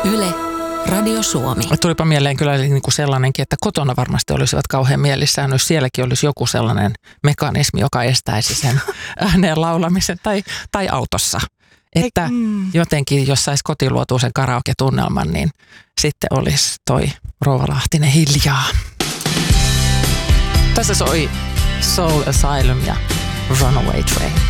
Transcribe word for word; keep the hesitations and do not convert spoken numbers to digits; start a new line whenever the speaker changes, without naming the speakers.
Yle, Radio Suomi.
Tulipa mieleen kyllä niin kuin sellainenkin, että kotona varmasti olisivat kauhean mielissään, jos sielläkin olisi joku sellainen mekanismi, joka estäisi sen ääneen laulamisen tai, tai autossa. Että mm. jotenkin, jos saisi kotiluotua sen karaoke-tunnelman, niin sitten olisi toi Rouva Lahtinen hiljaa. Tässä soi Soul Asylum ja Runaway Train.